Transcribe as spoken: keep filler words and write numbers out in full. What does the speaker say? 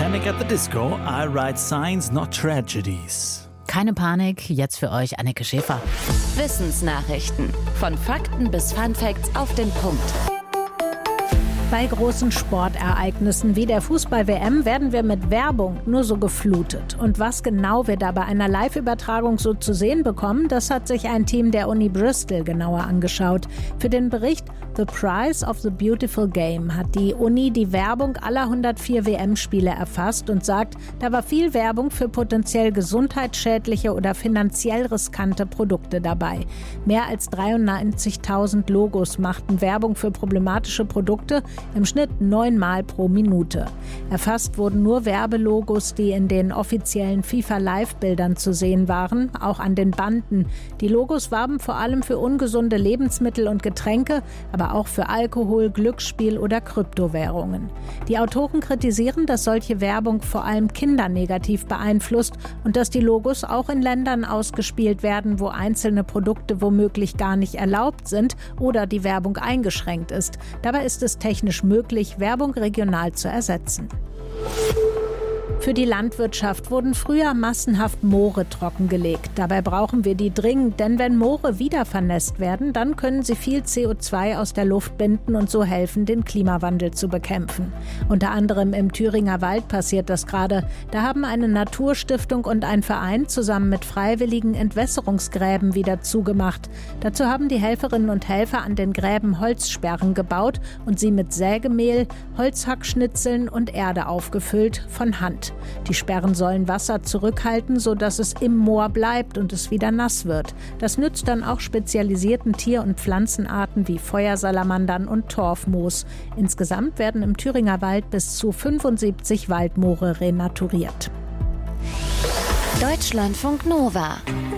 Panic at the Disco, I write signs, not tragedies. Keine Panik, jetzt für euch Anneke Schäfer. Wissensnachrichten. Von Fakten bis Funfacts auf den Punkt. Bei großen Sportereignissen wie der Fußball-W M werden wir mit Werbung nur so geflutet. Und was genau wir da bei einer Live-Übertragung so zu sehen bekommen, das hat sich ein Team der Uni Bristol genauer angeschaut. Für den Bericht The Price of the Beautiful Game hat die Uni die Werbung aller hundertvier W M-Spiele erfasst und sagt, da war viel Werbung für potenziell gesundheitsschädliche oder finanziell riskante Produkte dabei. Mehr als dreiundneunzigtausend Logos machten Werbung für problematische Produkte, im Schnitt neunmal pro Minute. Erfasst wurden nur Werbelogos, die in den offiziellen FIFA-Live-Bildern zu sehen waren, auch an den Banden. Die Logos warben vor allem für ungesunde Lebensmittel und Getränke, aber auch für Alkohol, Glücksspiel oder Kryptowährungen. Die Autoren kritisieren, dass solche Werbung vor allem Kinder negativ beeinflusst und dass die Logos auch in Ländern ausgespielt werden, wo einzelne Produkte womöglich gar nicht erlaubt sind oder die Werbung eingeschränkt ist. Dabei ist es technisch möglich, Werbung regional zu ersetzen. Für die Landwirtschaft wurden früher massenhaft Moore trockengelegt. Dabei brauchen wir die dringend, denn wenn Moore wieder vernässt werden, dann können sie viel C O zwei aus der Luft binden und so helfen, den Klimawandel zu bekämpfen. Unter anderem im Thüringer Wald passiert das gerade. Da haben eine Naturstiftung und ein Verein zusammen mit Freiwilligen Entwässerungsgräben wieder zugemacht. Dazu haben die Helferinnen und Helfer an den Gräben Holzsperren gebaut und sie mit Sägemehl, Holzhackschnitzeln und Erde aufgefüllt, von Hand. Die Sperren sollen Wasser zurückhalten, sodass es im Moor bleibt und es wieder nass wird. Das nützt dann auch spezialisierten Tier- und Pflanzenarten wie Feuersalamandern und Torfmoos. Insgesamt werden im Thüringer Wald bis zu fünfundsiebzig Waldmoore renaturiert. Deutschlandfunk Nova.